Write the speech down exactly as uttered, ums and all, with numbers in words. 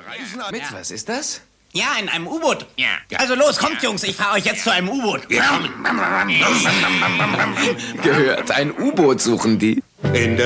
Reisen an. Mit, was ist das? Ja, in einem U-Boot. Ja. Also los, kommt, Jungs, ich fahre euch jetzt zu einem U-Boot. Wir kommen. Gehört, ein U-Boot suchen die. In der